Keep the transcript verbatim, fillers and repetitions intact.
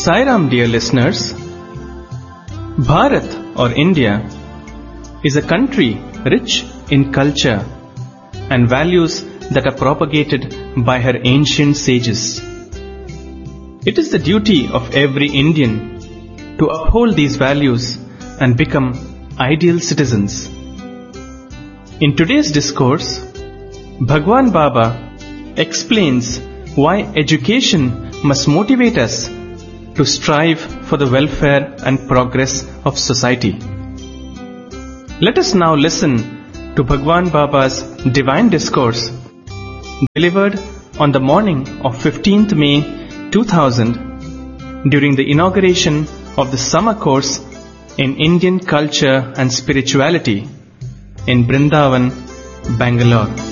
Sai Ram, dear listeners. Bharat or India is a country rich in culture and values that are propagated by her ancient sages. It is the duty of every Indian to uphold these values and become ideal citizens. In today's discourse, Bhagwan Baba explains why education must motivate us to strive for the welfare and progress of society. Let us now listen to Bhagwan Baba's divine discourse delivered on the morning of fifteenth May two thousand during the inauguration of the summer course in Indian culture and spirituality in Brindavan, Bangalore.